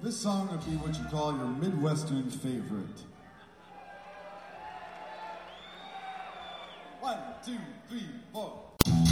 This song would be what you call your Midwestern favorite. 1, 2, 3, 4.